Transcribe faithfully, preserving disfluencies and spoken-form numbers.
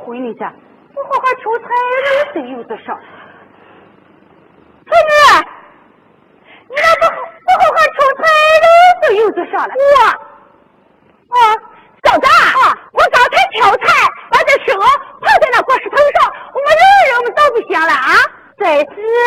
回你家，不好好求财了，都有的上。翠女，你那不不好好求财了，都有的上了。 我